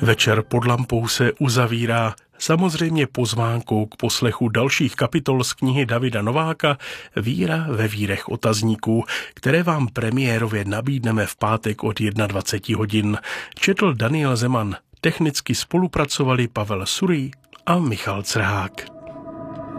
Večer pod lampou se uzavírá samozřejmě pozvánkou k poslechu dalších kapitol z knihy Davida Nováka Víra ve vírech otazníků, které vám premiérově nabídneme v pátek od 21 hodin. Četl Daniel Zeman, technicky spolupracovali Pavel Surý a Michal Crhák.